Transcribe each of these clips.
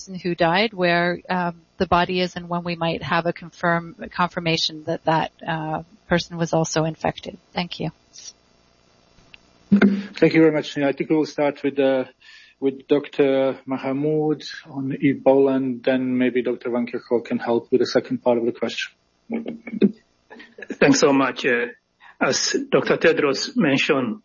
who died, where the body is, and when we might have a confirmation that person was also infected. Thank you. Thank you very much. I think we will start with Dr. Mahamoud on Ebola, and then maybe Dr. Van Kerkhove can help with the second part of the question. Thanks so much. As Dr. Tedros mentioned,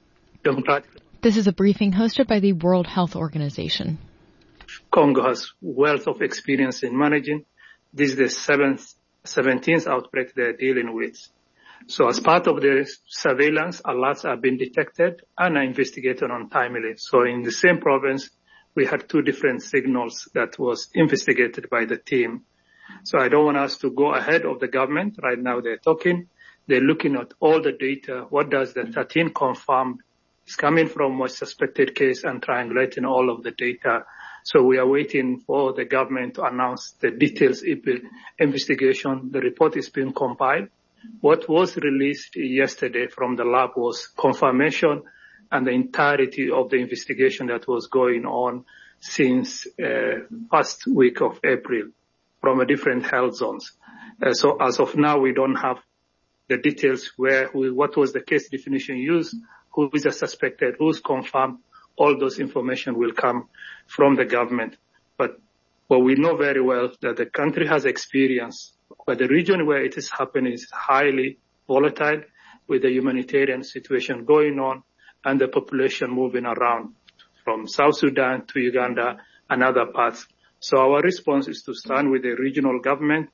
this is a briefing hosted by the World Health Organization. Congo has wealth of experience in managing. This is the 17th outbreak they're dealing with. So as part of the surveillance, alerts have been detected and are investigated on timely. So in the same province, we had two different signals that was investigated by the team. So I don't want us to go ahead of the government. Right now they're talking. They're looking at all the data. What does the 13 confirm is coming from what suspected case and triangulating all of the data. So we are waiting for the government to announce the details of the investigation. The report is being compiled. What was released yesterday from the lab was confirmation and the entirety of the investigation that was going on since past week of April from a different health zones. So as of now, we don't have the details what was the case definition used, who is a suspected, who's confirmed. All those information will come from the government. But we know very well that the country has experience, but the region where it is happening is highly volatile with the humanitarian situation going on and the population moving around from South Sudan to Uganda and other parts. So our response is to stand with the regional government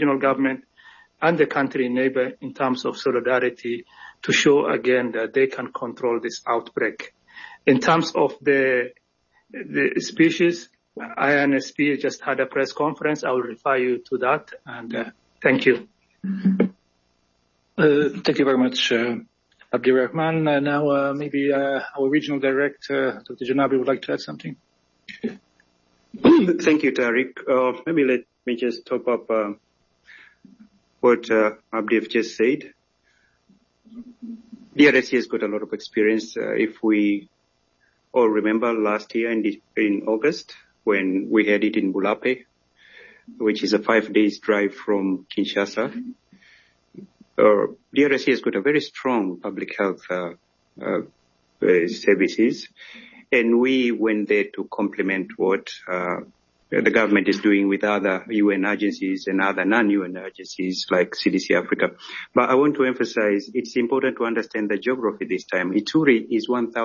and the country neighbor in terms of solidarity to show again that they can control this outbreak. In terms of the species, INSP just had a press conference. I will refer you to that, and thank you. Thank you very much, Abdirahman. Now maybe our regional director, Dr. Janabi, would like to add something. Thank you, Tariq. Maybe let me just top up what Abdiv just said. DRC has got a lot of experience. If we all remember last year in August, when we had it in Bulape, which is a 5 days drive from Kinshasa, DRC has got a very strong public health services, and we went there to complement what the government is doing with other UN agencies and other non-UN agencies like CDC Africa. But I want to emphasize it's important to understand the geography this time. Ituri is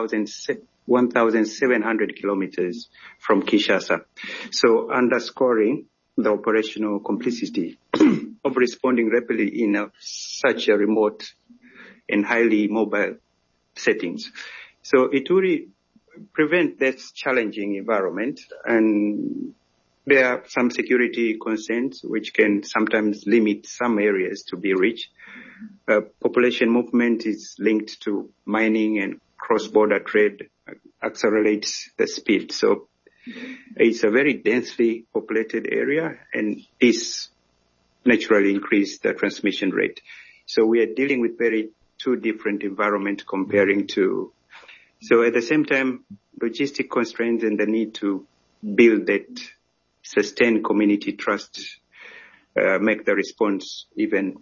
1,700 kilometers from Kinshasa. So underscoring the operational complexity of responding rapidly in such a remote and highly mobile settings. So Ituri prevent this challenging environment, and there are some security concerns which can sometimes limit some areas to be reached. Population movement is linked to mining, and cross-border trade accelerates the speed. So it's a very densely populated area, and this naturally increases the transmission rate. So we are dealing with two different environments comparing to. So at the same time, logistic constraints and the need to build that sustained community trust make the response even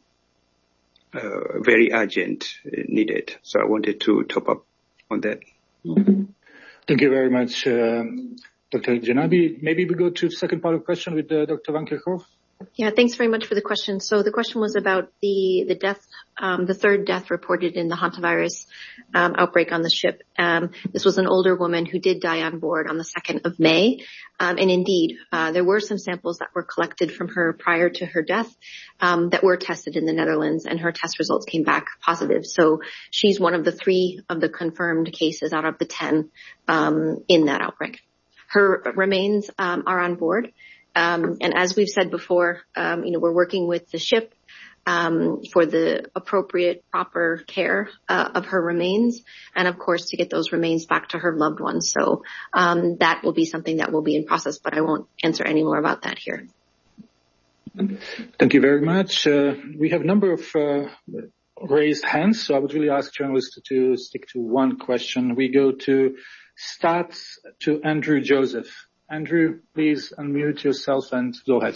very urgent, needed. So I wanted to top up on that. Thank you very much, Dr. Janabi. Maybe we go to the second part of the question with Dr. Van Kerkhove. Yeah, thanks very much for the question. So the question was about the death, the third death reported in the hantavirus outbreak on the ship. This was an older woman who did die on board on the 2nd of May. And indeed, there were some samples that were collected from her prior to her death that were tested in the Netherlands, and her test results came back positive. So she's one of the 3 of the confirmed cases out of the 10 in that outbreak. Her remains are on board. And as we've said before, we're working with the ship for the appropriate, proper care of her remains, and of course to get those remains back to her loved ones. So that will be something that will be in process, but I won't answer any more about that here. Thank you very much. We have a number of raised hands, so I would really ask journalists to stick to one question. We go to Stats to Andrew Joseph. Andrew, please unmute yourself and go ahead.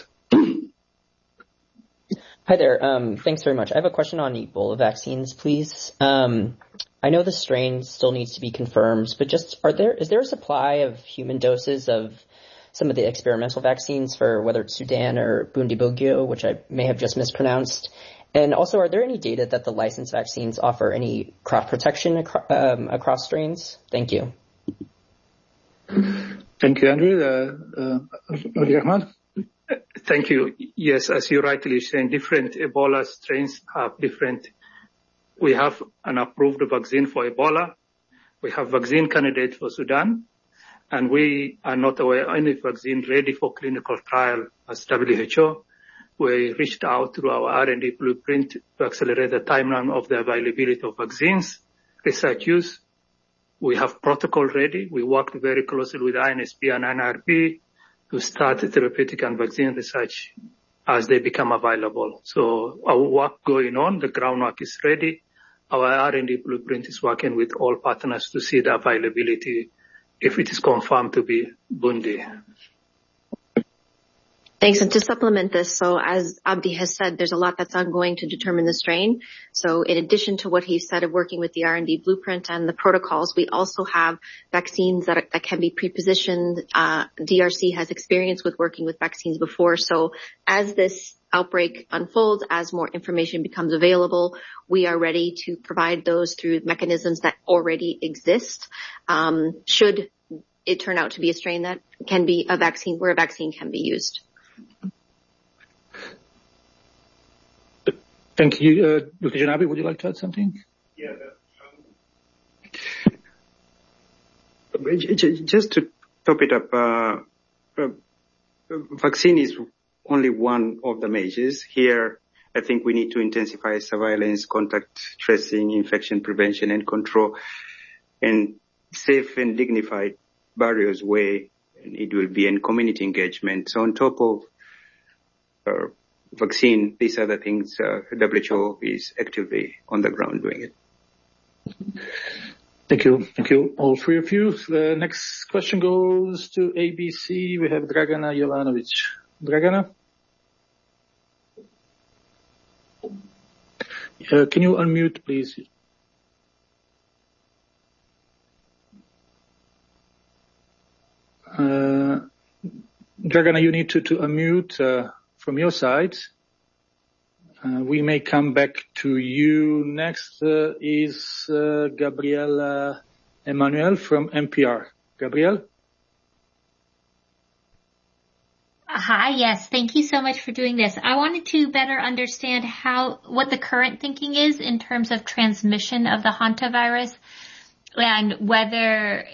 Hi there. Thanks very much. I have a question on Ebola vaccines, please. I know the strain still needs to be confirmed, but just is there a supply of human doses of some of the experimental vaccines for whether it's Sudan or Bundibugyo, which I may have just mispronounced? And also, are there any data that the licensed vaccines offer any crop protection across strains? Thank you. Thank you, Andrew. Ahmad? Thank you. Yes, as you rightly saying, different Ebola strains have different. We have an approved vaccine for Ebola. We have vaccine candidate for Sudan. And we are not aware of any vaccine ready for clinical trial as WHO. We reached out through our R&D blueprint to accelerate the timeline of the availability of vaccines, research use. We have protocol ready. We worked very closely with INSP and NRP to start therapeutic and vaccine research as they become available. So our work going on, the groundwork is ready. Our R&D blueprint is working with all partners to see the availability if it is confirmed to be Bundi. Thanks. And to supplement this, so as Abdi has said, there's a lot that's ongoing to determine the strain. So in addition to what he said of working with the R&D blueprint and the protocols, we also have vaccines that can be pre-positioned. DRC has experience with working with vaccines before. So as this outbreak unfolds, as more information becomes available, we are ready to provide those through mechanisms that already exist. Should it turn out to be a strain that can be a vaccine, where a vaccine can be used. Thank you. Dr. Janabi, would you like to add something? Yeah. Just to top it up, vaccine is only one of the measures. Here, I think we need to intensify surveillance, contact tracing, infection prevention and control, and safe and dignified barriers where it will be in community engagement. So on top of vaccine, these are the things WHO is actively on the ground doing it. Thank you. Thank you, all three of you. The next question goes to ABC. We have Dragana Jovanovic. Dragana? Can you unmute, please? Dragana, you need to unmute from your side. We may come back to you. Next is Gabriela Emmanuel from NPR. Gabrielle? Hi, yes. Thank you so much for doing this. I wanted to better understand what the current thinking is in terms of transmission of the hantavirus and whether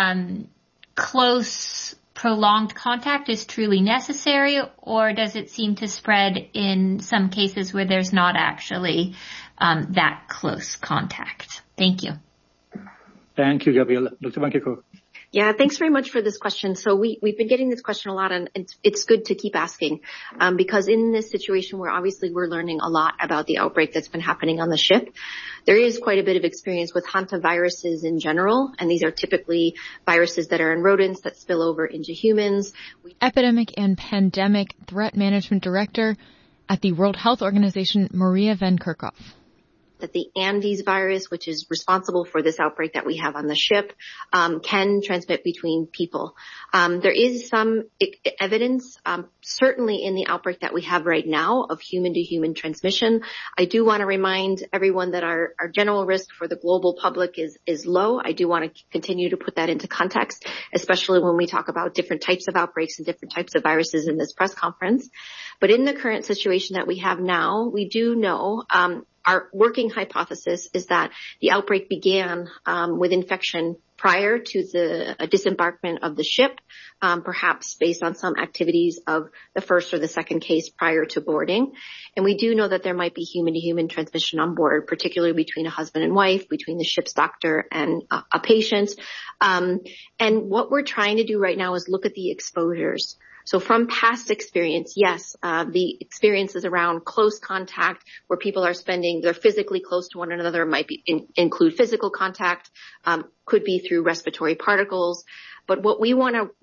close prolonged contact is truly necessary, or does it seem to spread in some cases where there's not actually that close contact? Thank you. Thank you, Gabriela. Dr. Vankirkhoek. Yeah, thanks very much for this question. So we've been getting this question a lot, and it's good to keep asking, because in this situation where obviously we're learning a lot about the outbreak that's been happening on the ship, there is quite a bit of experience with hantaviruses in general, and these are typically viruses that are in rodents that spill over into humans. Epidemic and Pandemic Threat Management Director at the World Health Organization, Maria Van Kerkhove. That the Andes virus, which is responsible for this outbreak that we have on the ship, can transmit between people. There is some evidence, certainly in the outbreak that we have right now, of human-to-human transmission. I do want to remind everyone that our general risk for the global public is low. I do want to continue to put that into context, especially when we talk about different types of outbreaks and different types of viruses in this press conference. But in the current situation that we have now, we do know our working hypothesis is that the outbreak began with infection prior to the disembarkment of the ship, perhaps based on some activities of the first or the second case prior to boarding. And we do know that there might be human-to-human transmission on board, particularly between a husband and wife, between the ship's doctor and a patient. And what we're trying to do right now is look at the exposures. So from past experience, yes, the experiences around close contact where people are they're physically close to one another might include physical contact, could be through respiratory particles. But what we want to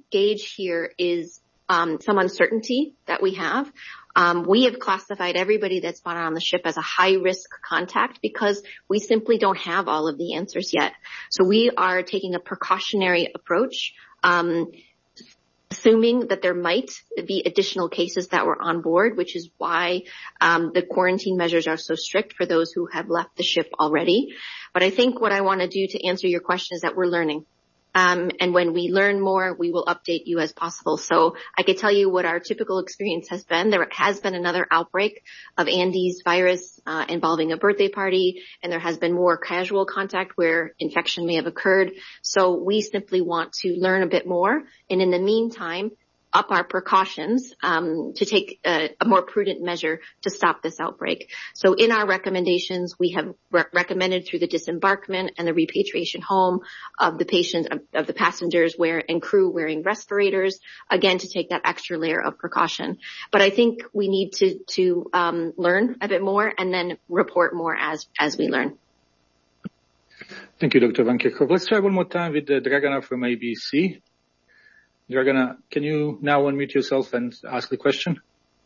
gauge here is some uncertainty that we have. We have classified everybody that's been on the ship as a high-risk contact because we simply don't have all of the answers yet. So we are taking a precautionary approach, assuming that there might be additional cases that were on board, which is why the quarantine measures are so strict for those who have left the ship already. But I think what I want to do to answer your question is that we're learning. And when we learn more, we will update you as possible. So I could tell you what our typical experience has been. There has been another outbreak of Andes virus involving a birthday party, and there has been more casual contact where infection may have occurred. So we simply want to learn a bit more, and in the meantime, up our precautions to take a more prudent measure to stop this outbreak. So in our recommendations, we have recommended through the disembarkment and the repatriation home of the patients, of the passengers and crew wearing respirators, again, to take that extra layer of precaution. But I think we need to learn a bit more and then report more as we learn. Thank you, Dr. Van Kerkhove. Let's try one more time with Dragana from ABC. Dragana, can you now unmute yourself and ask the question?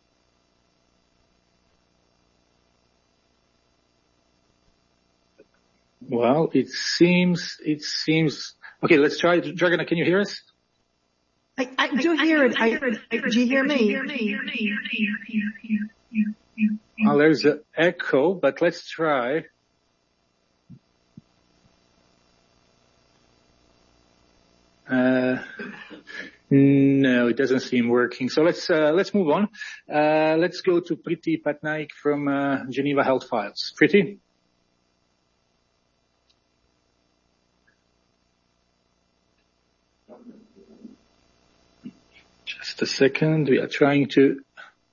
Well, it seems, okay, let's try. Dragana, can you hear us? I do hear it. Do you hear me? Well, there's an echo, but let's try. No, it doesn't seem working. So let's move on. Let's go to Priti Patnaik from Geneva Health Files. Priti? Just a second. We are trying to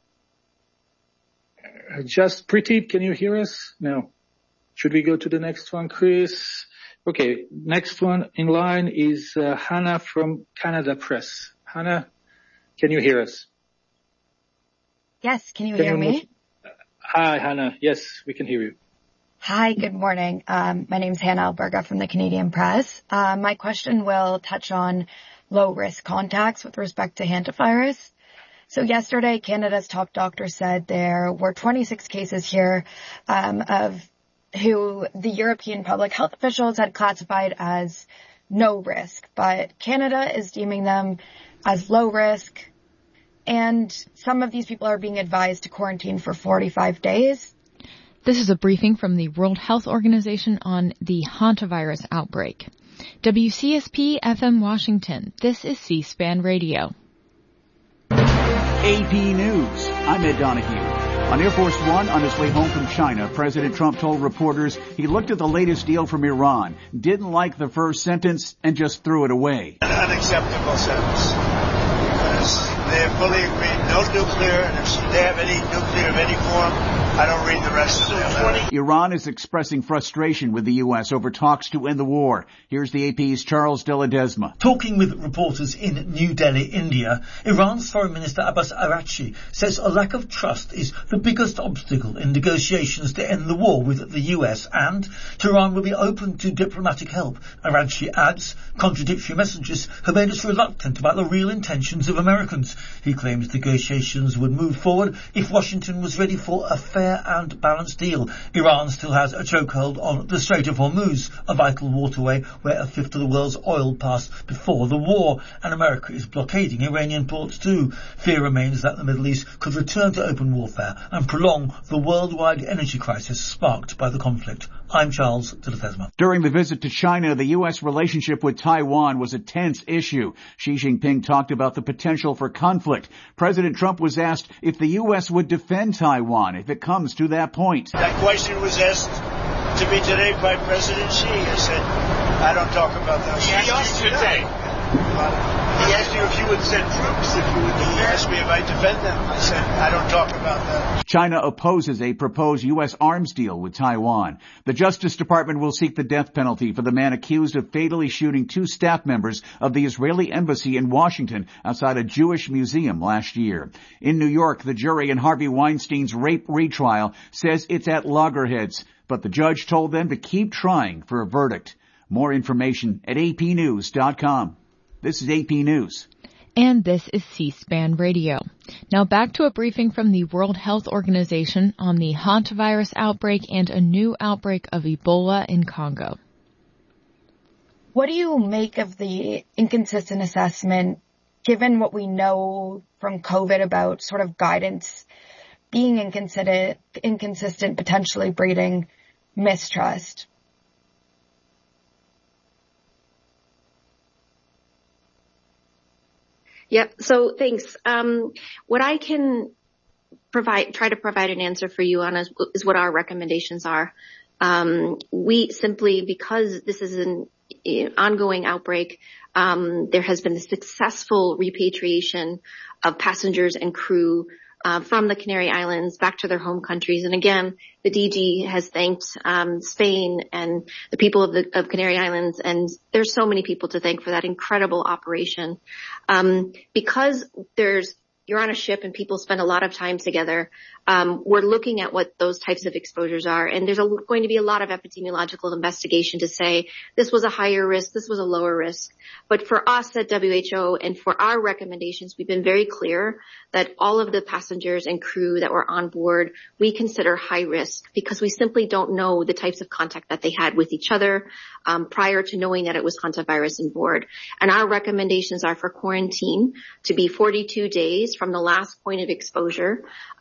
adjust. Priti, can you hear us? No. Should we go to the next one, Chris? Okay, next one in line is Hannah from Canada Press. Hannah, can you hear us? Yes, can you hear me? Hi, Hannah. Yes, we can hear you. Hi, good morning. My name's Hannah Alberga from the Canadian Press. My question will touch on low-risk contacts with respect to hantavirus. So yesterday, Canada's top doctor said there were 26 cases here of who the European public health officials had classified as no risk, but Canada is deeming them as low risk, and some of these people are being advised to quarantine for 45 days. This is a briefing from the World Health Organization on the hantavirus outbreak. WCSP FM Washington. This is C-SPAN Radio. AP News. I'm Ed Donahue. On Air Force One, on his way home from China, President Trump told reporters he looked at the latest deal from Iran, didn't like the first sentence, and just threw it away. An unacceptable sentence. Because they fully agreed, no nuclear, and if they have any nuclear of any form, I don't read the rest of the letter. Iran is expressing frustration with the U.S. over talks to end the war. Here's the AP's Charles de Ledesma. Talking with reporters in New Delhi, India, Iran's Foreign Minister Abbas Araghchi says a lack of trust is the biggest obstacle in negotiations to end the war with the U.S. and Tehran will be open to diplomatic help. Araghchi adds, contradictory messages have made us reluctant about the real intentions of Americans. He claims negotiations would move forward if Washington was ready for a fair and balanced deal. Iran still has a chokehold on the Strait of Hormuz, a vital waterway where a fifth of the world's oil passed before the war, and America is blockading Iranian ports too. Fear remains that the Middle East could return to open warfare and prolong the worldwide energy crisis sparked by the conflict. I'm Charles de Ledesma. During the visit to China, the U.S. relationship with Taiwan was a tense issue. Xi Jinping talked about the potential for conflict. President Trump was asked if the U.S. would defend Taiwan if it comes to that point. That question was asked to me today by President Xi. I said, I don't talk about that. He asked you today. He asked you if you would send troops, if you would defend. He asked me if I defend them. I said, I don't talk about that. China opposes a proposed U.S. arms deal with Taiwan. The Justice Department will seek the death penalty for the man accused of fatally shooting 2 staff members of the Israeli embassy in Washington outside a Jewish museum last year. In New York, the jury in Harvey Weinstein's rape retrial says it's at loggerheads, but the judge told them to keep trying for a verdict. More information at apnews.com. This is AP News. And this is C-SPAN Radio. Now back to a briefing from the World Health Organization on the hantavirus outbreak and a new outbreak of Ebola in Congo. What do you make of the inconsistent assessment, given what we know from COVID about sort of guidance being inconsistent, potentially breeding mistrust? Yep. So thanks. What I can try to provide an answer for you on is what our recommendations are. We simply, because this is an ongoing outbreak, there has been the successful repatriation of passengers and crew from the Canary Islands back to their home countries. And again, the DG has thanked Spain and the people of Canary Islands, and there's so many people to thank for that incredible operation. Because you're on a ship and people spend a lot of time together, we're looking at what those types of exposures are. And there's going to be a lot of epidemiological investigation to say this was a higher risk, this was a lower risk. But for us at WHO and for our recommendations, we've been very clear that all of the passengers and crew that were on board, we consider high risk because we simply don't know the types of contact that they had with each other prior to knowing that it was hantavirus on board. And our recommendations are for quarantine to be 42 days from the last point of exposure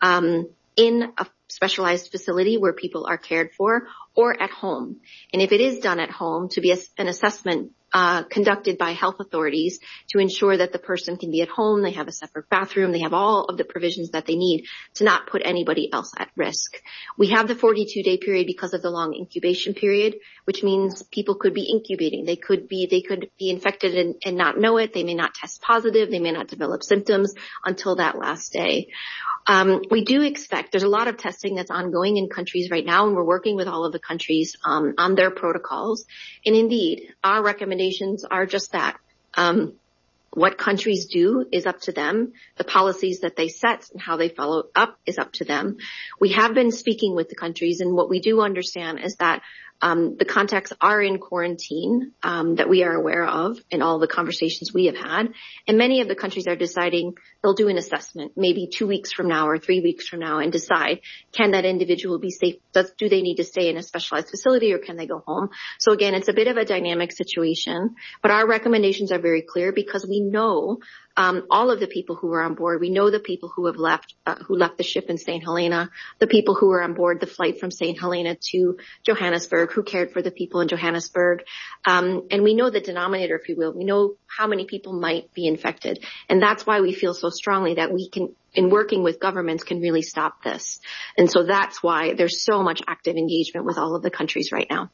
in a specialized facility where people are cared for or at home. And if it is done at home, to be an assessment conducted by health authorities to ensure that the person can be at home, they have a separate bathroom, they have all of the provisions that they need to not put anybody else at risk. We have the 42-day period because of the long incubation period, which means people could be incubating. They could be infected and not know it. They may not test positive. They may not develop symptoms until that last day. We do expect there's a lot of testing that's ongoing in countries right now, and we're working with all of the countries on their protocols. And indeed, our recommendations are just that. What countries do is up to them. The policies that they set and how they follow up is up to them. We have been speaking with the countries, and what we do understand is that the contacts are in quarantine that we are aware of in all the conversations we have had. And many of the countries are deciding they'll do an assessment maybe 2 weeks from now or 3 weeks from now and decide, can that individual be safe? Do they need to stay in a specialized facility or can they go home? So again, it's a bit of a dynamic situation, but our recommendations are very clear because we know all of the people who were on board. We know the people who have left the ship in St. Helena, the people who were on board the flight from St. Helena to Johannesburg, who cared for the people in Johannesburg. And we know the denominator, if you will. We know how many people might be infected. And that's why we feel so strongly that we can, in working with governments, can really stop this. And so that's why there's so much active engagement with all of the countries right now.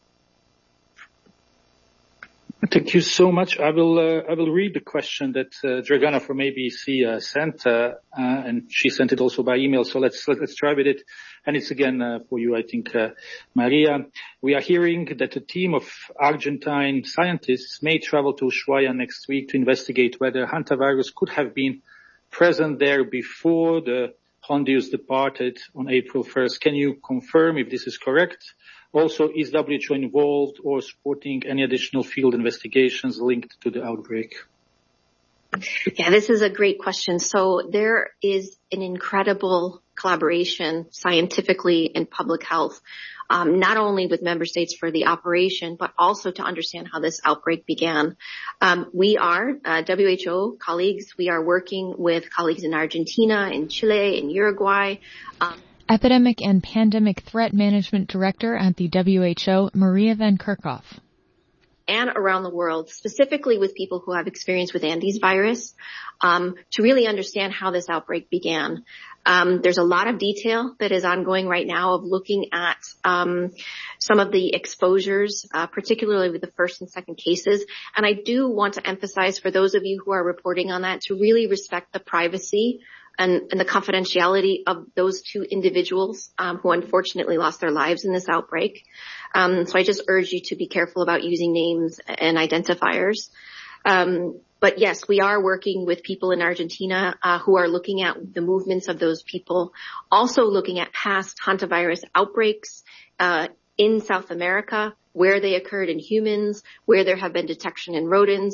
Thank you so much. I will read the question that Dragana from ABC sent, and she sent it also by email. So let's try with it. And it's again for you, I think, Maria. We are hearing that a team of Argentine scientists may travel to Ushuaia next week to investigate whether hantavirus could have been present there before the Hondius departed on April 1st. Can you confirm if this is correct? Also, is WHO involved or supporting any additional field investigations linked to the outbreak? Yeah, this is a great question. So there is an incredible collaboration scientifically in public health, not only with member states for the operation, but also to understand how this outbreak began. We are WHO colleagues. We are working with colleagues in Argentina, in Chile, in Uruguay. Epidemic and Pandemic Threat Management Director at the WHO, Maria Van Kerkhoff. And around the world, specifically with people who have experience with Andes virus, to really understand how this outbreak began. There's a lot of detail that is ongoing right now of looking at some of the exposures, particularly with the first and second cases. And I do want to emphasize for those of you who are reporting on that to really respect the privacy and the confidentiality of those two individuals who unfortunately lost their lives in this outbreak. So I just urge you to be careful about using names and identifiers. But yes, we are working with people in Argentina who are looking at the movements of those people, also looking at past hantavirus outbreaks in South America, where they occurred in humans, where there have been detection in rodents.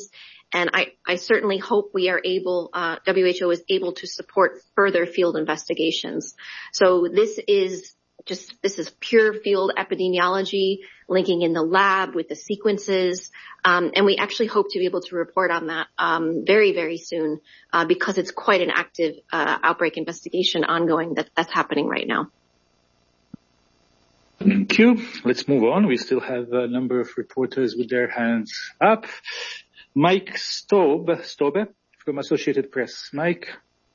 And I certainly hope we are able, WHO is able to support further field investigations. So this is pure field epidemiology, linking in the lab with the sequences. And we actually hope to be able to report on that, very, very soon, because it's quite an active, outbreak investigation ongoing that's happening right now. Thank you. Let's move on. We still have a number of reporters with their hands up. Mike Stobe from Associated Press. Mike.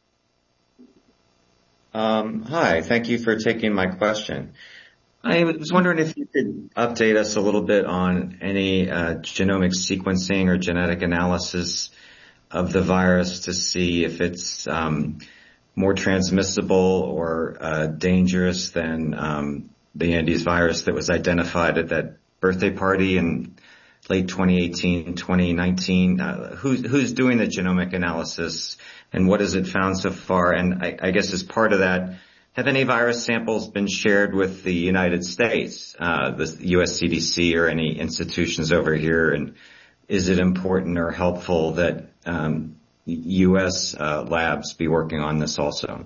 Hi, thank you for taking my question. I was wondering if you could update us a little bit on any genomic sequencing or genetic analysis of the virus to see if it's more transmissible or dangerous than the Andes virus that was identified at that birthday party in late 2018, 2019. Who's doing the genomic analysis and what has it found so far? And I guess as part of that, have any virus samples been shared with the United States, the US CDC or any institutions over here? And is it important or helpful that US labs be working on this also?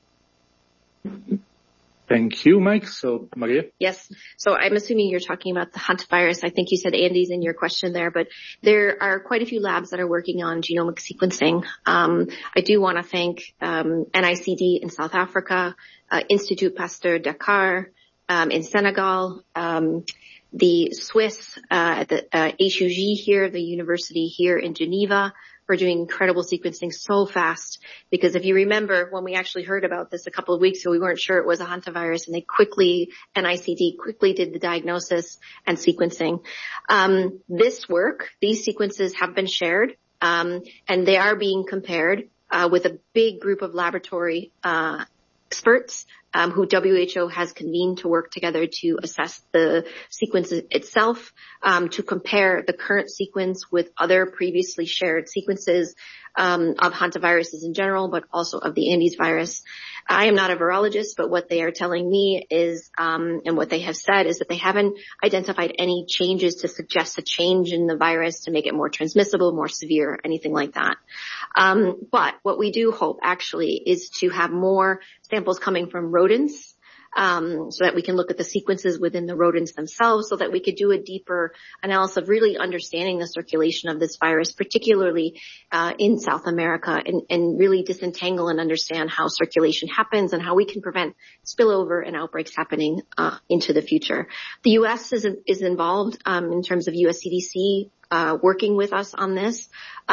Thank you, Mike. So, Maria? Yes. So I'm assuming you're talking about the hantavirus. I think you said Andes in your question there, but there are quite a few labs that are working on genomic sequencing. I do want to thank NICD in South Africa, Institut Pasteur Dakar in Senegal, the Swiss at the HUG here, the university here in Geneva. We're doing incredible sequencing so fast because if you remember when we actually heard about this a couple of weeks ago, we weren't sure it was a hantavirus, and NICD quickly did the diagnosis and sequencing. This work, these sequences have been shared, and they are being compared with a big group of laboratory experts who WHO has convened to work together to assess the sequence itself, to compare the current sequence with other previously shared sequences of hantaviruses in general, but also of the Andes virus. I am not a virologist, but what they are telling me is, and what they have said is that they haven't identified any changes to suggest a change in the virus to make it more transmissible, more severe, anything like that. But what we do hope actually is to have more samples coming from rodents, so that we can look at the sequences within the rodents themselves, so that we could do a deeper analysis of really understanding the circulation of this virus, particularly in South America, and really disentangle and understand how circulation happens and how we can prevent spillover and outbreaks happening into the future. The U.S. is involved in terms of US CDC working with us on this.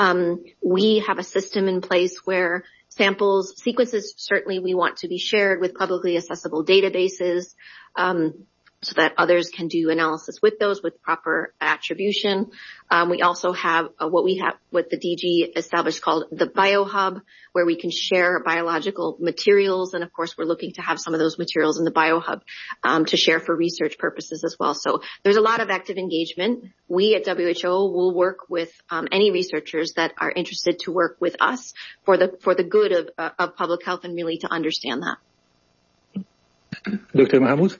We have a system in place where sequences, certainly we want to be shared with publicly accessible databases, so that others can do analysis with those with proper attribution. We also have what the DG established called the BioHub, where we can share biological materials. And of course, we're looking to have some of those materials in the BioHub to share for research purposes as well. So there's a lot of active engagement. We at WHO will work with any researchers that are interested to work with us for the good of public health and really to understand that. Dr. Mahmoud?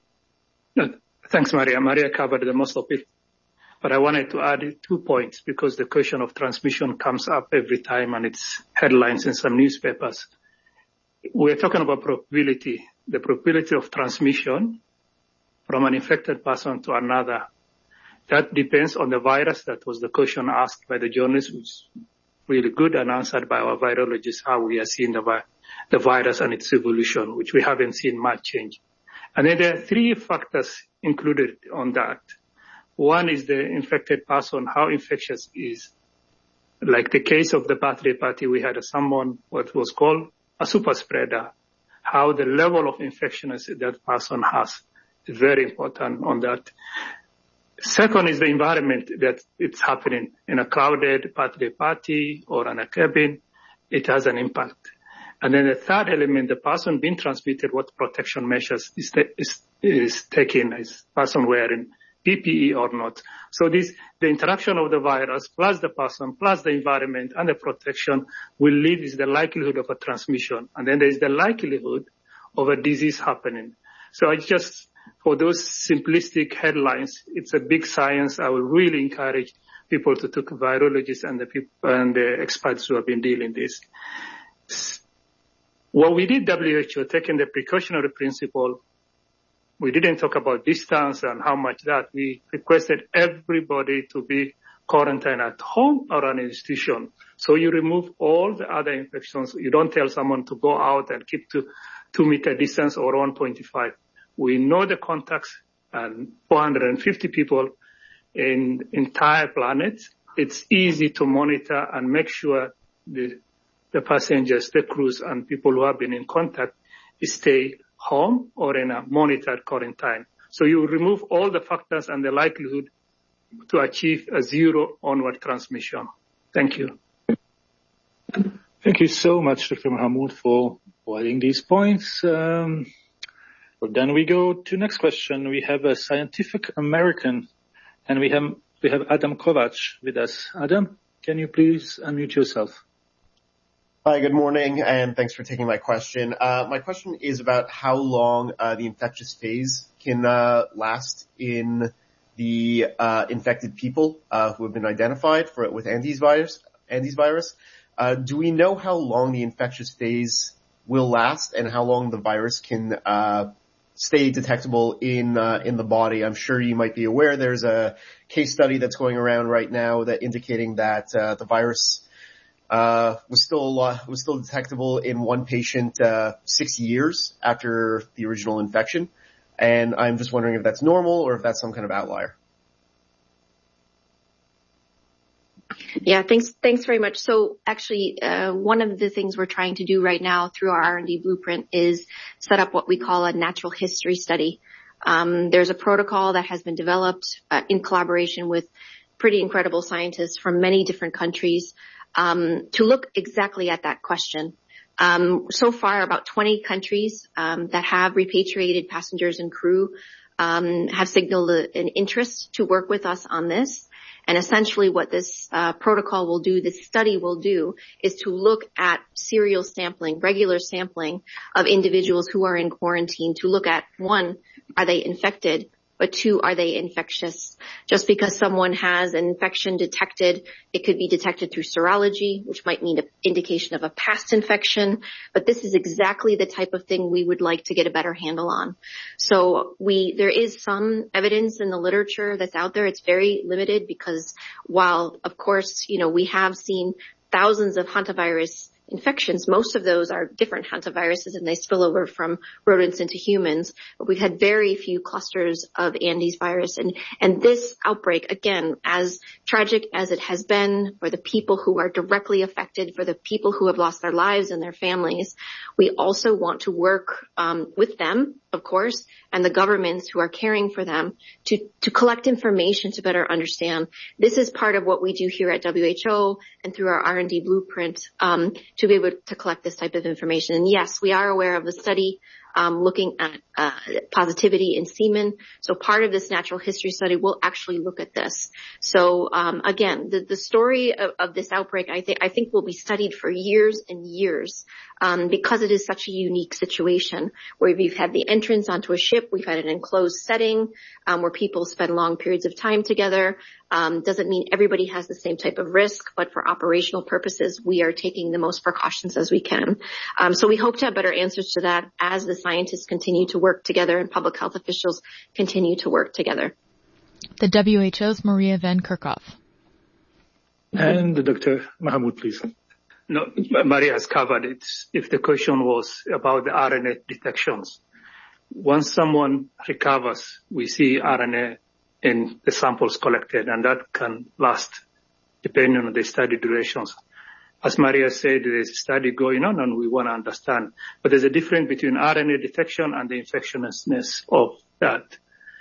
Thanks, Maria. Maria covered the most of it. But I wanted to add 2 points because the question of transmission comes up every time and it's headlines in some newspapers. We're talking about probability, the probability of transmission from an infected person to another. That depends on the virus. That was the question asked by the journalist, which is really good and answered by our virologists, how we are seeing the virus and its evolution, which we haven't seen much change. And then there are 3 factors included on that. One is the infected person, how infectious is. Like the case of the birthday party, we had someone, what was called a super spreader. How the level of infectiousness that person has is very important on that. Second is the environment that it's happening. In a crowded birthday party or in a cabin, it has an impact. And then the third element, the person being transmitted, what protection measures is taking, is person wearing PPE or not. So the interaction of the virus plus the person plus the environment and the protection will lead is the likelihood of a transmission. And then there is the likelihood of a disease happening. So for those simplistic headlines, it's a big science. I will really encourage people to talk to virologists and the people and the experts who have been dealing this. What we did, WHO, taking the precautionary principle, we didn't talk about distance and how much that. We requested everybody to be quarantined at home or an institution. So you remove all the other infections. You don't tell someone to go out and keep to 2-meter distance or 1.5. We know the contacts and 450 people in the entire planet. It's easy to monitor and make sure the passengers, the crews, and people who have been in contact stay home or in a monitored quarantine. So you remove all the factors and the likelihood to achieve a zero onward transmission. Thank you. Thank you so much, Dr. Mahmoud, for providing these points. Well, then we go to next question. We have a Scientific American, and we have Adam Kovac with us. Adam, can you please unmute yourself? Hi, good morning, and thanks for taking my question. My question is about how long the infectious phase can last in the infected people who have been identified with Andes virus. Do we know how long the infectious phase will last and how long the virus can stay detectable in the body? I'm sure you might be aware there's a case study that's going around right now that indicating that the virus was still detectable in one patient 6 years after the original infection. And I'm just wondering if that's normal or if that's some kind of outlier. Yeah, thanks very much. So actually, one of the things we're trying to do right now through our R&D blueprint is set up what we call a natural history study. There's a protocol that has been developed in collaboration with pretty incredible scientists from many different countries to look exactly at that question. So far, about 20 countries that have repatriated passengers and crew have signaled an interest to work with us on this. And essentially what this protocol will do, this study will do, is to look at serial sampling, regular sampling of individuals who are in quarantine to look at, one, are they infected? But two, are they infectious? Just because someone has an infection detected, it could be detected through serology, which might mean an indication of a past infection. But this is exactly the type of thing we would like to get a better handle on. So there is some evidence in the literature that's out there. It's very limited because while, of course, we have seen thousands of hantavirus infections, most of those are different hantaviruses and they spill over from rodents into humans. But we've had very few clusters of Andes virus. And this outbreak, again, as tragic as it has been for the people who are directly affected, for the people who have lost their lives and their families, we also want to work with them, of course, and the governments who are caring for them to collect information to better understand. This is part of what we do here at WHO and through our R&D blueprint to be able to collect this type of information. And yes, we are aware of the study looking at positivity in semen. So part of this natural history study will actually look at this. So again, the story of this outbreak, I think will be studied for years and years because it is such a unique situation where we've had the entrance onto a ship, we've had an enclosed setting where people spend long periods of time together. Doesn't mean everybody has the same type of risk, but for operational purposes, we are taking the most precautions as we can. So we hope to have better answers to that as the scientists continue to work together and public health officials continue to work together. The WHO's Maria Van Kerkhove. And Dr. Mahmoud, please. No, Maria has covered it. If the question was about the RNA detections, once someone recovers, we see RNA in the samples collected, and that can last depending on the study durations. As Maria said, there's a study going on and we want to understand. But there's a difference between RNA detection and the infectiousness of that.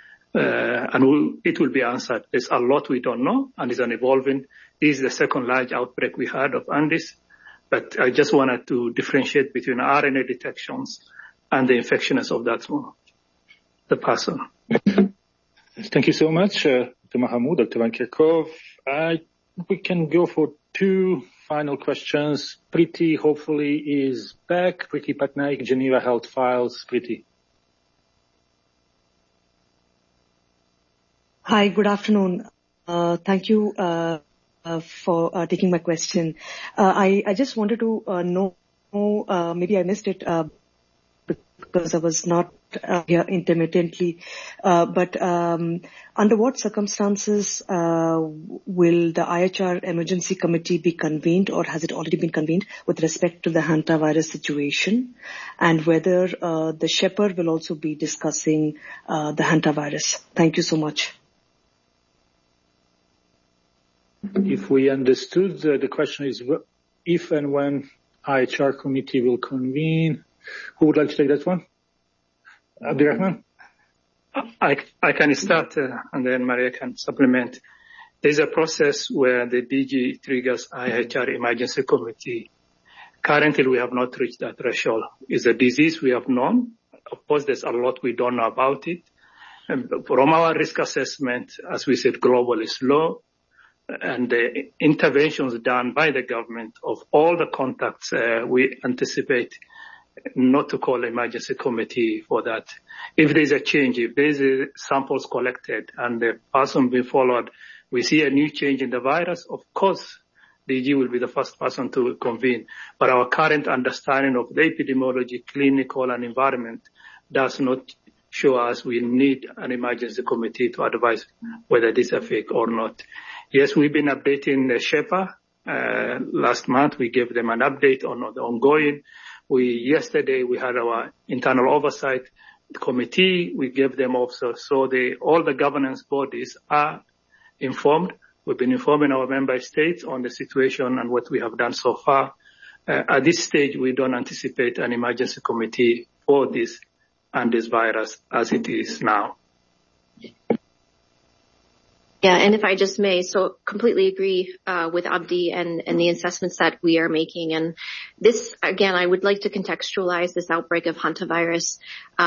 And it will be answered. There's a lot we don't know and it's an evolving. This is the second large outbreak we had of Andes. But I just wanted to differentiate between RNA detections and the infectiousness of that one, the person. Thank you so much, Dr. Mahmoud, Dr. Van Kerkhove. We can go for two final questions. Priti hopefully is back. Priti Patnaik, Geneva Health Files. Priti. Hi, good afternoon. Thank you for taking my question. I just wanted to know, maybe I missed it because I was not here intermittently, but under what circumstances will the IHR Emergency Committee be convened, or has it already been convened, with respect to the hantavirus situation, and whether the Shepherd will also be discussing the hantavirus? Thank you so much. If we understood, the question is if and when IHR committee will convene. Who would like to take that one? Abdirahman? I can start and then Maria can supplement. There's a process where the DG triggers IHR emergency committee. Currently, we have not reached that threshold. It's a disease we have known. Of course, there's a lot we don't know about it. And from our risk assessment, as we said, global is low. And the interventions done by the government of all the contacts, we anticipate not to call emergency committee for that. If there's a change, if there's samples collected and the person being followed, we see a new change in the virus, of course, DG will be the first person to convene. But our current understanding of the epidemiology, clinical and environment does not show us we need an emergency committee to advise whether this is a fake or not. Yes, we've been updating the SHEPA. Last month, we gave them an update on the ongoing. Yesterday, we had our internal oversight committee. We gave them also. So all the governance bodies are informed. We've been informing our member states on the situation and what we have done so far. At this stage, we don't anticipate an emergency committee for this and this virus as it is now. Yeah, and if I just may, so completely agree with Abdi and the assessments that we are making. And this, again, I would like to contextualize this outbreak of hantavirus.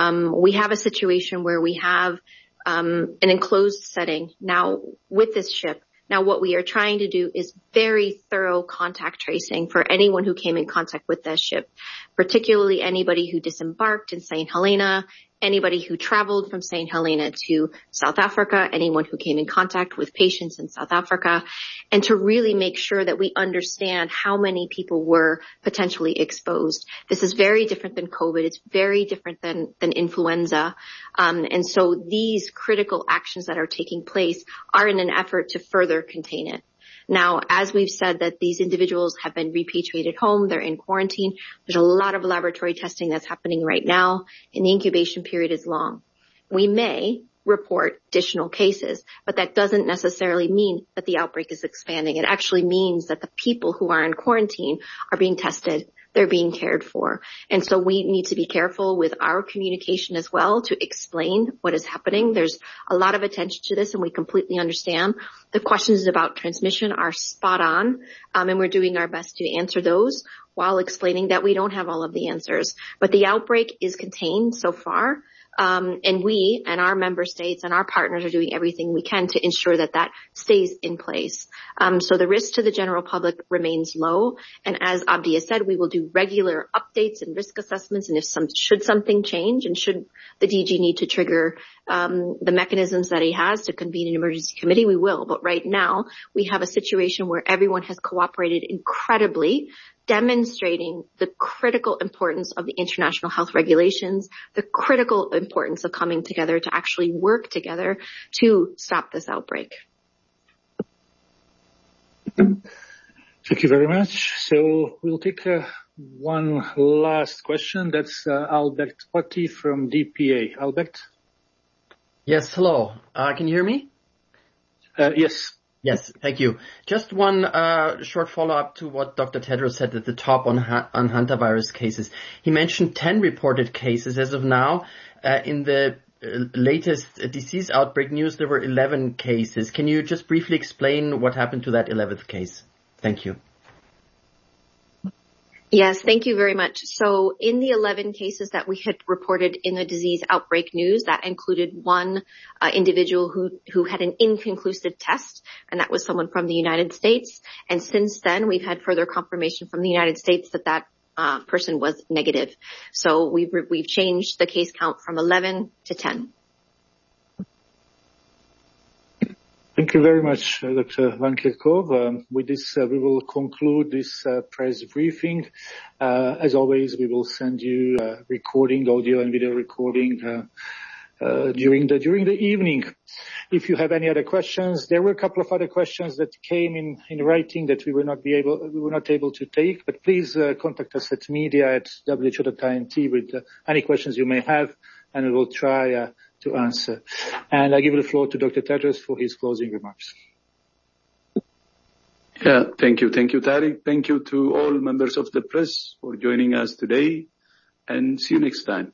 We have a situation where we have an enclosed setting now with this ship. Now, what we are trying to do is very thorough contact tracing for anyone who came in contact with that ship, particularly anybody who disembarked in St. Helena, anybody who traveled from St. Helena to South Africa, anyone who came in contact with patients in South Africa, and to really make sure that we understand how many people were potentially exposed. This is very different than COVID. It's very different than influenza. And so these critical actions that are taking place are in an effort to further contain it. Now, as we've said that these individuals have been repatriated home, they're in quarantine. There's a lot of laboratory testing that's happening right now, and the incubation period is long. We may report additional cases, but that doesn't necessarily mean that the outbreak is expanding. It actually means that the people who are in quarantine are being tested. They're being cared for. And so we need to be careful with our communication as well to explain what is happening. There's a lot of attention to this and we completely understand. The questions about transmission are spot on, and we're doing our best to answer those while explaining that we don't have all of the answers. But the outbreak is contained so far. And we and our member states and our partners are doing everything we can to ensure that that stays in place. So the risk to the general public remains low. And as Abdi has said, we will do regular updates and risk assessments. And if should something change and should the DG need to trigger the mechanisms that he has to convene an emergency committee, we will. But right now, we have a situation where everyone has cooperated incredibly, demonstrating the critical importance of the international health regulations, the critical importance of coming together to actually work together to stop this outbreak. Thank you very much. So we'll take one last question. That's Albert Patti from DPA. Albert? Yes, hello. Can you hear me? Yes. Yes, thank you. Just one short follow-up to what Dr. Tedros said at the top on hantavirus cases. He mentioned 10 reported cases as of now. In the latest disease outbreak news, there were 11 cases. Can you just briefly explain what happened to that 11th case? Thank you. Yes, thank you very much. So in the 11 cases that we had reported in the disease outbreak news, that included one individual who had an inconclusive test, and that was someone from the United States. And since then, we've had further confirmation from the United States that that person was negative. So we've changed the case count from 11 to 10. Thank you very much, Dr. Van Kerkhove. With this, we will conclude this press briefing. As always, we will send you recording, audio and video recording during the evening. If you have any other questions, there were a couple of other questions that came in writing that we were not able to take. But please contact us at media@who.int with any questions you may have, and we will try to answer. And I give the floor to Dr. Tedros for his closing remarks. Yeah, thank you. Thank you, Tariq. Thank you to all members of the press for joining us today, and see you next time.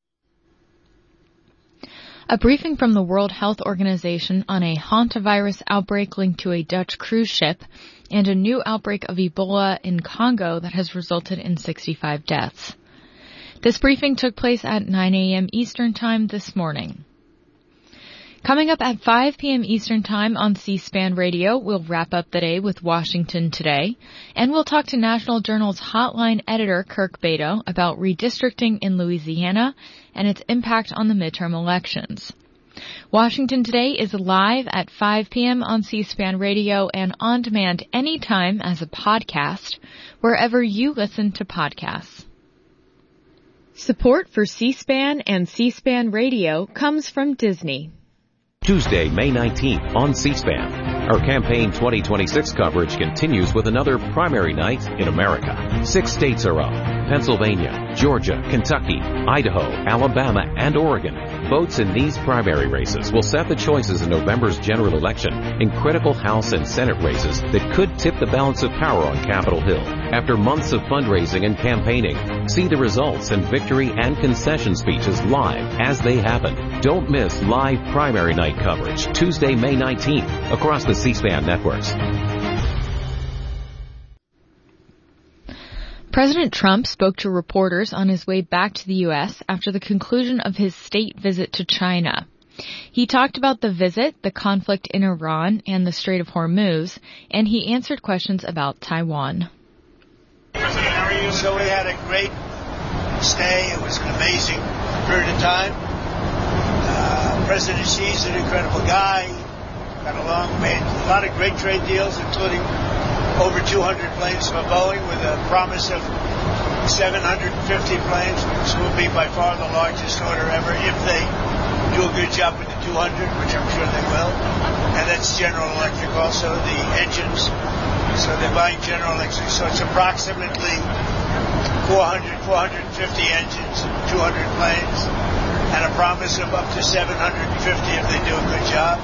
A briefing from the World Health Organization on a hantavirus outbreak linked to a Dutch cruise ship and a new outbreak of Ebola in Congo that has resulted in 65 deaths. This briefing took place at 9 a.m. Eastern Time this morning. Coming up at 5 p.m. Eastern Time on C-SPAN Radio, we'll wrap up the day with Washington Today, and we'll talk to National Journal's Hotline editor Kirk Beto about redistricting in Louisiana and its impact on the midterm elections. Washington Today is live at 5 p.m. on C-SPAN Radio and on demand anytime as a podcast, wherever you listen to podcasts. Support for C-SPAN and C-SPAN Radio comes from Disney. Tuesday, May 19th on C-SPAN. Our Campaign 2026 coverage continues with another primary night in America. 6 states are up: Pennsylvania, Georgia, Kentucky, Idaho, Alabama, and Oregon. Votes in these primary races will set the choices in November's general election in critical House and Senate races that could tip the balance of power on Capitol Hill. After months of fundraising and campaigning, see the results and victory and concession speeches live as they happen. Don't miss live primary night coverage Tuesday, May 19th across the C-SPAN networks. President Trump spoke to reporters on his way back to the U.S. after the conclusion of his state visit to China. He talked about the visit, the conflict in Iran, and the Strait of Hormuz, and he answered questions about Taiwan. President, how are you? So we had a great stay. It was an amazing period of time. President Xi's an incredible guy. Got along, made a lot of great trade deals, including over 200 planes from Boeing with a promise of 750 planes, which will be by far the largest order ever if they do a good job with the 200, which I'm sure they will. And that's General Electric also, the engines. So they're buying General Electric. So it's approximately 450 engines, 200 planes, and a promise of up to 750 if they do a good job.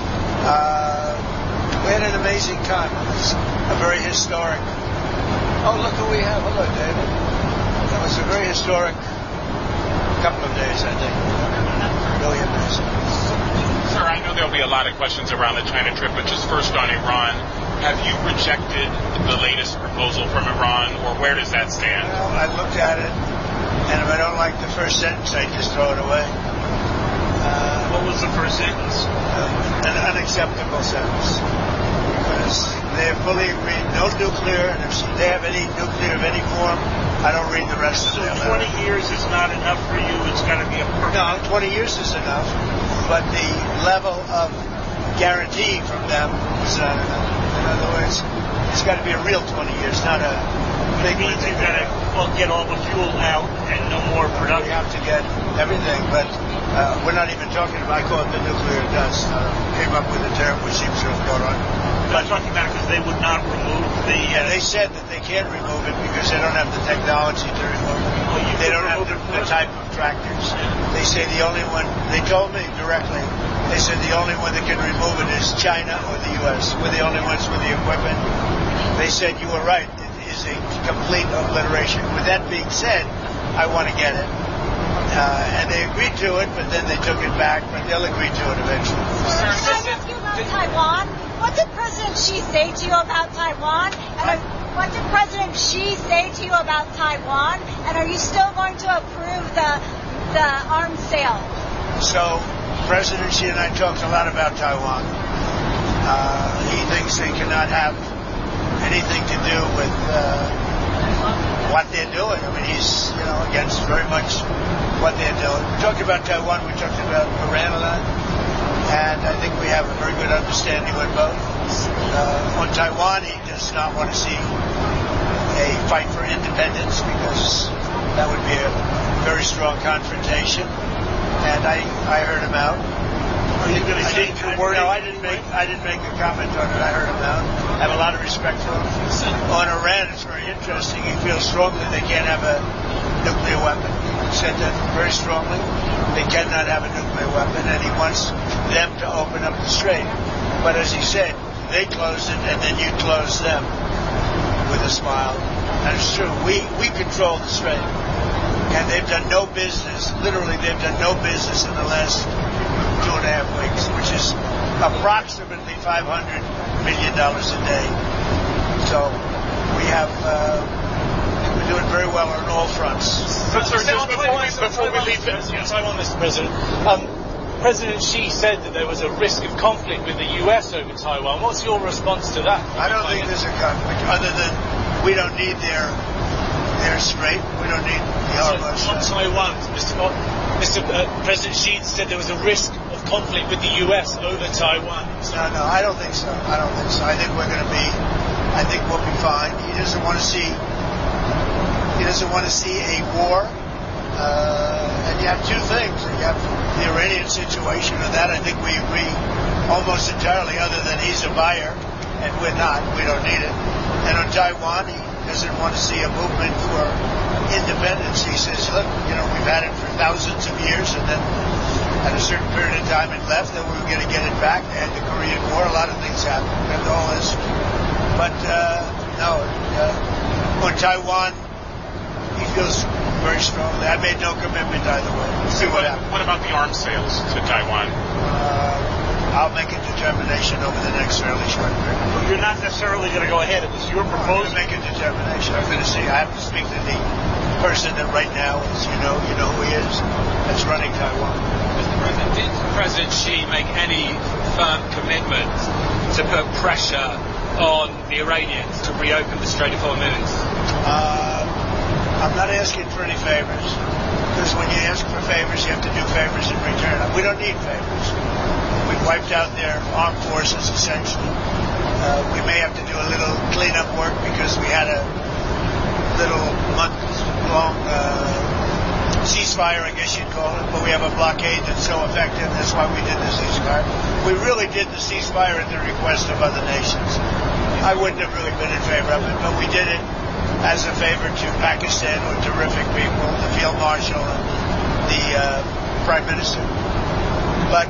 We had an amazing time. It was a very historic. Oh, look who we have. Hello, David. It was a very historic couple of days, I think. Really amazing. Sir, I know there'll be a lot of questions around the China trip, but just first on Iran, have you rejected the latest proposal from Iran, or where does that stand? Well, I looked at it, and if I don't like the first sentence, I just throw it away. What was the first sentence? An unacceptable sentence. Because they're fully agreed, no nuclear, and if they have any nuclear of any form, I don't read the rest of it. So 20 years is not enough for you, it's got to be a permanent... No, 20 years is enough, but the level of guarantee from them is not enough. In other words, it's got to be a real 20 years, not a big one. You've got to get all the fuel out and no more production. We have to get everything, but we're not even talking about, I call it the nuclear dust. Came up with a term which seems to have gone on. I'm talking about it because they would not remove the... Yeah, they said that they can't remove it because they don't have the technology to remove it. Well, they don't have the type of tractors. They say the only one, they told me directly, they said the only one that can remove it is China or the U.S. We're the only ones with the equipment. They said you were right. It is a complete obliteration. With that being said, I want to get it. And they agreed to it, but then they took it back, but they'll agree to it eventually. Can I ask you about Taiwan? What did President Xi say to you about Taiwan? And what did President Xi say to you about Taiwan? And are you still going to approve the arms sale? So, President Xi and I talked a lot about Taiwan. He thinks they cannot have anything to do with what they're doing. I mean, he's, against very much what they're doing. We talked about Taiwan, we talked about Iran a lot. and I think we have a very good understanding on both. On Taiwan, he does not want to see a fight for independence because that would be a very strong confrontation. And I heard him out. Are you going to change your wording? No, I didn't make a comment on it. I heard him out. I have a lot of respect for him. On Iran, it's very interesting. He feels strongly they can't have a nuclear weapon. He said that very strongly. They cannot have a nuclear weapon, and he wants them to open up the strait. But as he said, they closed it, and then you closed them with a smile. And it's true. We control the strait. And they've done no business, literally they've done no business in the last 2.5 weeks, which is approximately $500 million a day. So we have, we're doing very well on all fronts. But sir, just before we leave Taiwan, Mr. President, President Xi said that there was a risk of conflict with the US over Taiwan. What's your response to that? I don't think there's a conflict, other than we don't need their strait. We don't need the Hormuz. On Taiwan, Mr. President Xi said there was a risk of conflict with the US over Taiwan. No, I don't think so. I think we'll be fine. He doesn't want to see a war. And you have two things. You have the Iranian situation, and that I think we agree almost entirely, other than he's a buyer and we're not. We don't need it. And on Taiwan, he doesn't want to see a movement for independence. He says, look, we've had it for thousands of years, and then at a certain period of time it left, and we were going to get it back. And the Korean War, a lot of things happened, and all this. But on Taiwan, he feels very strongly. I made no commitment either way. We'll see what happens. What about the arms sales to Taiwan? I'll make a determination over the next fairly short period. Well, you're not necessarily going to go ahead. It was your proposal. I'm going to make a determination. I'm going to see. I have to speak to the person that right now is, you know who he is, that's running Taiwan. Mr. President, did President Xi make any firm commitment to put pressure on the Iranians to reopen the Strait of Hormuz? I'm not asking for any favors, because when you ask for favors, you have to do favors in return. We don't need favors. We've wiped out their armed forces, essentially. We may have to do a little cleanup work because we had a little month-long ceasefire, I guess you'd call it, but we have a blockade that's so effective. That's why we did the ceasefire. We really did the ceasefire at the request of other nations. I wouldn't have really been in favor of it, but we did it as a favor to Pakistan, who are terrific people, the Field Marshal and the Prime Minister. But,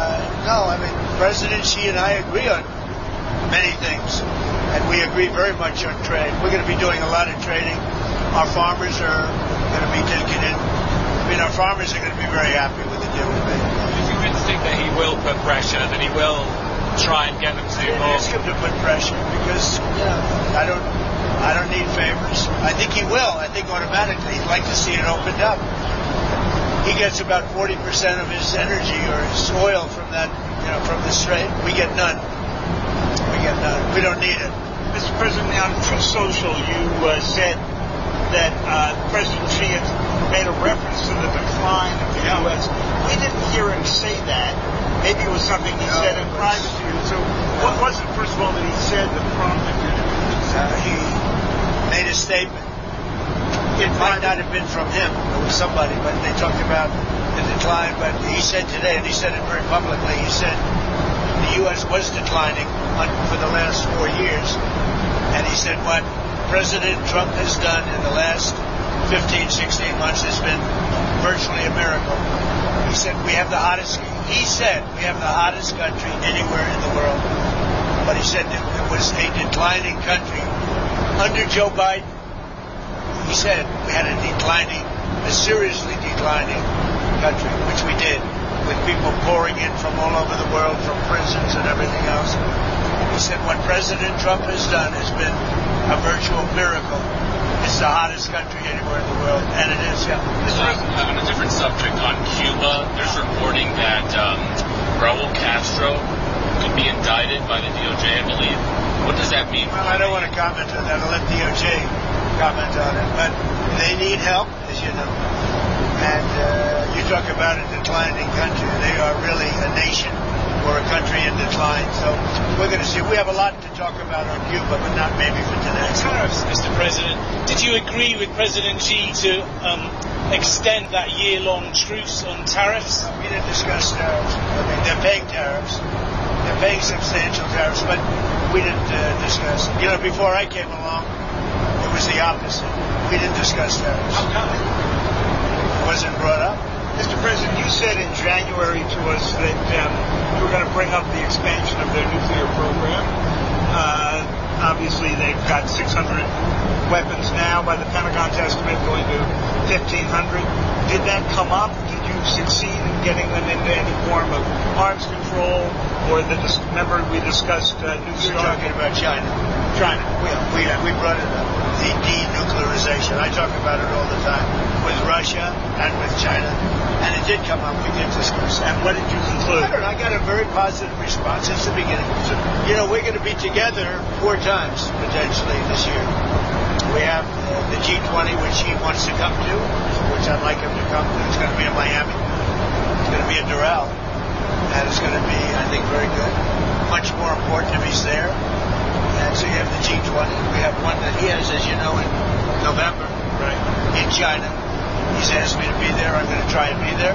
President Xi and I agree on many things, and we agree very much on trade. We're going to be doing a lot of trading. Our farmers are going to be taking in. Our farmers are going to be very happy with the deal we made. Do you think that he will put pressure, that he will try and get them to ask him to put pressure, because I don't need favors. I think he will. I think automatically he'd like to see it opened up. He gets about 40% of his energy or his oil from that, from the strait. We get none. We don't need it. Mr. President, on Truth Social, you said that President Xi had made a reference to the decline of the U.S. We didn't hear him say that. Maybe it was something he said in private to you. So what was it, first of all, that he said that prompted you to do this? He made a statement. It might not have been from him. It was somebody, but they talked about the decline. But he said today, and he said it very publicly, he said the U.S. was declining for the last 4 years. And he said what President Trump has done in the last 15, 16 months has been virtually a miracle. He said we have the hottest country anywhere in the world. But he said it was a declining country. Under Joe Biden, he said we had a seriously declining country, which we did, with people pouring in from all over the world, from prisons and everything else. He said what President Trump has done has been a virtual miracle. It's the hottest country anywhere in the world, and it is, On a different subject, on Cuba, there's reporting that Raul Castro could be indicted by the DOJ, I believe. What does that mean? Well, I don't want to comment on that. I'll let DOJ comment on it. But they need help, as you know. And you talk about a declining country. They are really a nation or a country in decline. So we're going to see. We have a lot to talk about on Cuba, but not maybe for today. Tariffs, Mr. President. Did you agree with President Xi to extend that year-long truce on tariffs? We didn't discuss tariffs. I mean, they're paying tariffs. They're paying substantial tariffs, but we didn't discuss. Before I came along, it was the opposite. We didn't discuss tariffs. How come? It wasn't brought up. Mr. President, you said in January to us that you were going to bring up the expansion of their nuclear program. Obviously, they've got 600 weapons now, by the Pentagon's estimate, going to 1,500. Did that come up? Did you succeed in getting them into any form of arms control? Or remember we discussed nuclear? You're talking about China. China. We brought it up. The denuclearization. I talk about it all the time with Russia and with China. And it did come up. We did discuss. And what did you conclude? I don't know. I got a very positive response since the beginning. We're going to be together 4 times, potentially, this year. We have the G20, which he wants to come to, which I'd like him to come to. It's going to be in Miami. It's going to be in Doral. And it's going to be, I think, very good. Much more important if he's there. And so you have the G20. We have one that he has, as you know, in November, in China. He's asked me to be there. I'm going to try and be there.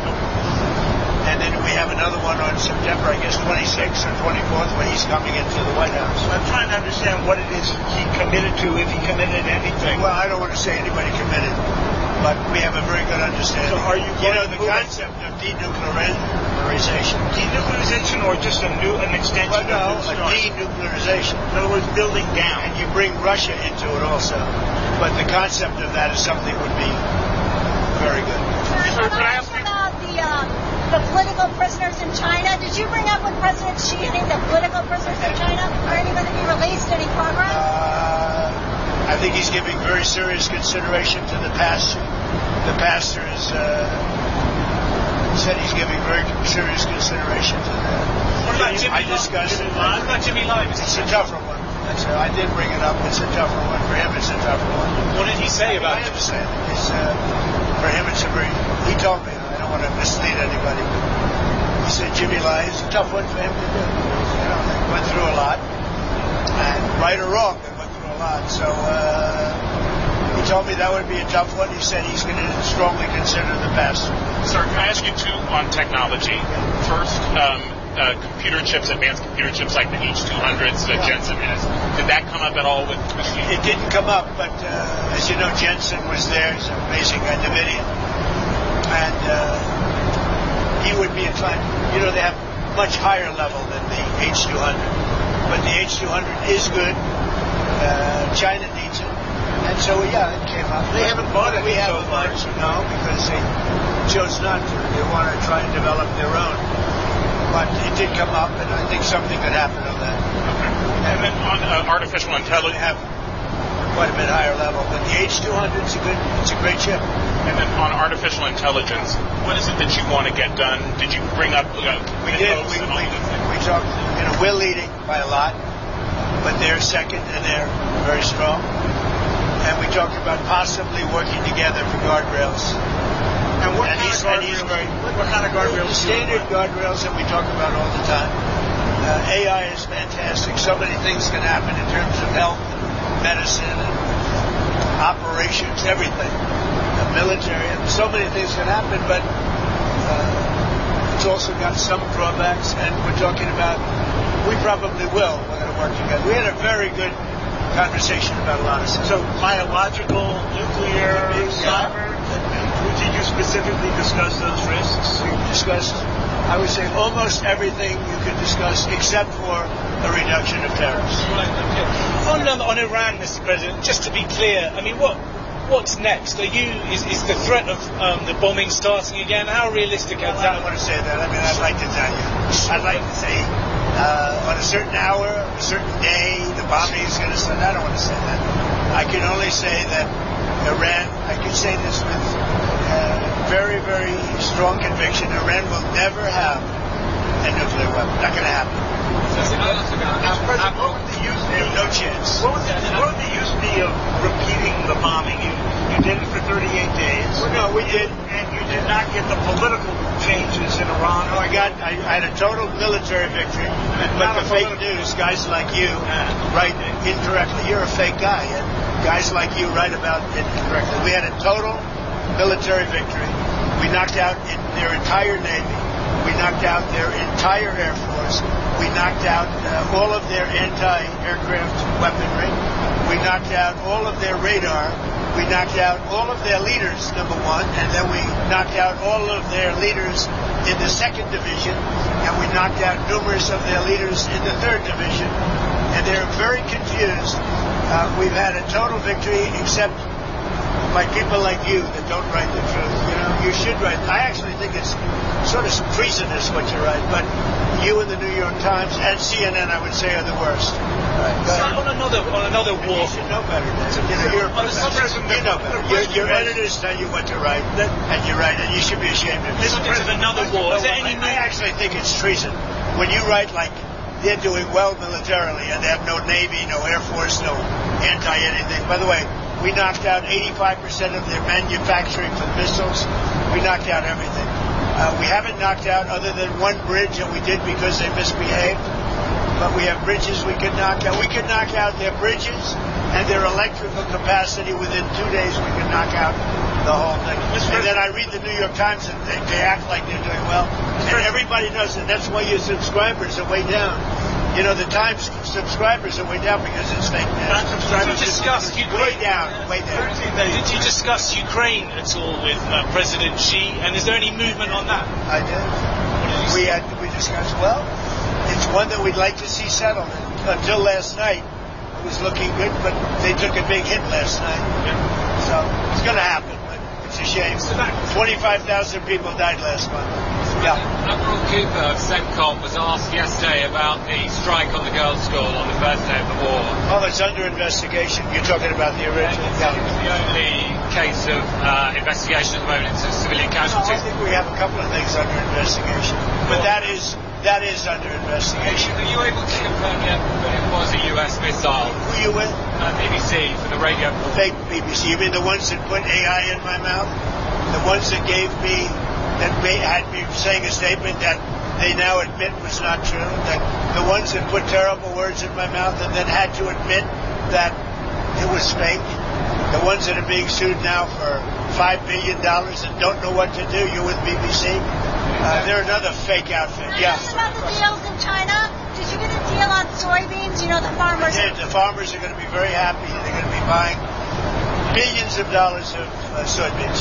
And then we have another one on September, I guess, 26th or 24th, when he's coming into the White House. I'm trying to understand what it is he committed to, if he committed anything. Well, I don't want to say anybody committed, but we have a very good understanding. So are you going the concept of denuclearization. Denuclearization or just an extension of a denuclearization. In other words, building down. And you bring Russia into it also. But the concept of that is something would be very good. Can I ask about the political prisoners in China? Did you bring up with President Xi any of the political prisoners in China? Are any going to be released? Any progress? I think he's giving very serious consideration to the pastor. The pastor said he's giving very serious consideration to that. What about Jimmy Lai? It's a tougher one. I did bring it up. It's a tougher one. For him, it's a tougher one. What did he say about it? I understand. For him, it's a very... He told me. I don't want to mislead anybody. He said Jimmy Lai is a tough one for him to do. They went through a lot. And right or wrong, they went through a lot. So he told me that would be a tough one. He said he's going to strongly consider the pastor. Sir, can I ask you too on technology? First, computer chips, advanced computer chips like the H200s that Jensen has. Did that come up at all with Xi? It didn't come up, but as you know, Jensen was there. He's an amazing guy, NVIDIA. And he would be inclined. They have much higher level than the H200. But the H200 is good. China needs it. And so, it came up. They haven't bought it. We haven't bought it. No, because they chose not to. They want to try and develop their own. But it did come up, and I think something could happen on that. Okay. And then on artificial intelligence, have quite a bit higher level. But the H200 it's a great chip. And then on artificial intelligence, what is it that you want to get done? Did you bring up? We did. We talked. We're leading by a lot, but they're second, and they're very strong. And we talked about possibly working together for guardrails. And what kind of guardrails? The standard guardrails that we talk about all the time. AI is fantastic. So many things can happen in terms of health, medicine, and operations, everything. The military, and so many things can happen, but it's also got some drawbacks, and we're talking about, we probably will. We're going to work together. We had a very good conversation about a lot of stuff. So biological, nuclear, cyber, did you specifically discuss those risks? We discussed, I would say, almost everything you could discuss except for a reduction of tariffs. Right, okay. On Iran, Mr. President, just to be clear, I mean, what's next? Is the threat of the bombing starting again? How realistic is that? I don't want to say that. I mean, I'd like to tell you. I'd like to say on a certain hour, a certain day, the bombing is going to start. I don't want to say that. I can only say that Iran, I can say this with very, very strong conviction, Iran will never have a nuclear weapon. Not going to happen. They have no chance. What would the use be of repeating the bombing? You did it for 38 days. Well, no, we did. And you did not get the political changes in Iran? No, I had a total military victory. But the fake news, guys like you write incorrectly. You're a fake guy, and guys like you write about it incorrectly. We had a total military victory. We knocked out their entire Navy. We knocked out their entire Air Force. We knocked out all of their anti-aircraft weaponry. We knocked out all of their radar. We knocked out all of their leaders, number one, and then we knocked out all of their leaders in the 2nd Division, and we knocked out numerous of their leaders in the 3rd Division, and they're very confused. We've had a total victory, except by people like you that don't write the truth. You know, you should write. I actually think it's sort of treasonous what you write, but you and the New York Times and CNN, I would say, are the worst. So on another war, you should know better. You know better. Your editors tell you what to write, and you write it. You should be ashamed of it. Another war. I actually think it's treason when you write like they're doing well militarily and they have no Navy, no Air Force, no anti-anything. By the way, we knocked out 85% of their manufacturing for missiles. We knocked out everything. We haven't knocked out other than one bridge that we did because they misbehaved. But we have bridges we could knock out. We could knock out their bridges and their electrical capacity within 2 days. We could knock out the whole thing. And then I read the New York Times and they act like they're doing well. And everybody knows that. That's why your subscribers are way down. You know, the Times subscribers are way down because it's fake news. Did you discuss Ukraine? Way down. Did you discuss Ukraine at all with President Xi? And is there any movement on that? I did. We discussed, well, it's one that we'd like to see settled. Until last night, it was looking good, but they took a big hit last night. Yeah. So it's going to happen, but it's a shame. 25,000 people died last month. Yeah. Admiral Cooper of CENTCOM was asked yesterday about the strike on the girls' school on the first day of the war. Oh, it's under investigation. You're talking about the original. Yeah. It's the only case of investigation at the moment into civilian casualties. I think we have a couple of things under investigation, but that is under investigation. Are you able to confirm yet that it was a U.S. missile? Who are you with? BBC for the radio. Fake BBC. You mean the ones that put AI in my mouth? The ones that gave me, had me saying a statement that they now admit was not true? That the ones that put terrible words in my mouth and then had to admit that it was fake? The ones that are being sued now for $5 billion and don't know what to do? You're with BBC? They're another fake outfit. Yeah. About the deals in China, did you get a deal on soybeans? You know, the farmers. The farmers are going to be very happy. They're going to be buying billions of dollars of soybeans.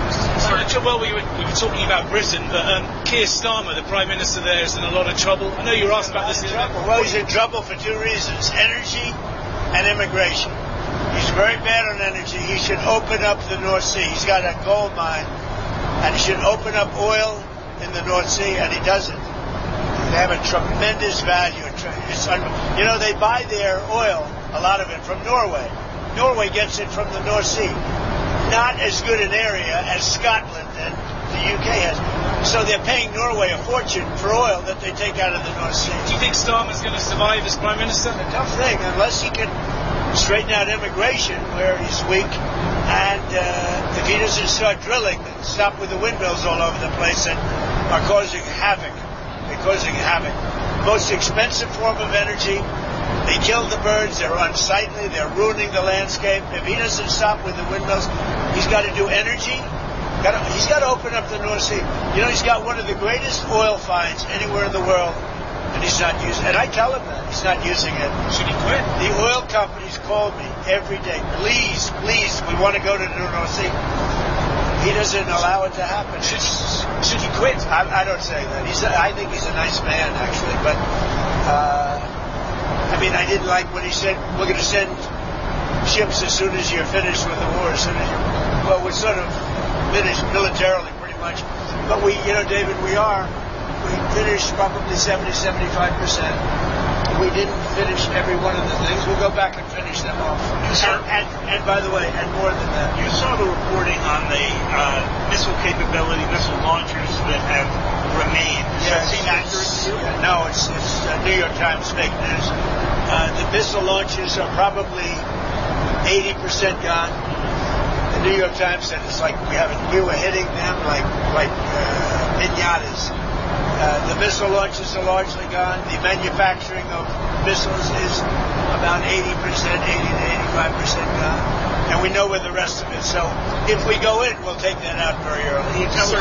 Yeah. Well, we were talking about Britain, but Keir Starmer, the Prime Minister there, is in a lot of trouble. I know you were asked about this. Well, he's in trouble for two reasons: energy and immigration. He's very bad on energy. He should open up the North Sea. He's got a gold mine, and he should open up oil in the North Sea, and he doesn't. They have a tremendous value. You know, they buy their oil, a lot of it, from Norway. Norway gets it from the North Sea. Not as good an area as Scotland and the UK has. So they're paying Norway a fortune for oil that they take out of the North Sea. Do you think Starmer's going to survive as Prime Minister? It's a tough thing, unless he can straighten out immigration where he's weak, and if he doesn't start drilling and stop with the windmills all over the place that are causing havoc. They're causing havoc. Most expensive form of energy. They kill the birds. They're unsightly. They're ruining the landscape. If he doesn't stop with the windmills, he's got to do energy. He's got to open up the North Sea. You know, he's got one of the greatest oil finds anywhere in the world, and he's not using it. And I tell him that. He's not using it. Should he quit? The oil companies call me every day. Please, we want to go to the North Sea. He doesn't allow it to happen. Should he quit? I don't say that. I think he's a nice man, actually. But, I didn't like what he said. We're going to send ships as soon as you're finished with the war. Well, we're sort of finished militarily, pretty much. But David, we finished probably 70-75%. We didn't finish every one of the things. We'll go back and finish them off. And by the way, and more than that. You saw the reporting on the missile capability, missile launchers that have remained. Yes. No, it's New York Times fake news. The missile launchers are probably 80% gone. The New York Times said it's like we were hitting them like pinatas. The missile launches are largely gone. The manufacturing of missiles is about 80% to 85% gone. And we know where the rest of it. So if we go in, we'll take that out very early.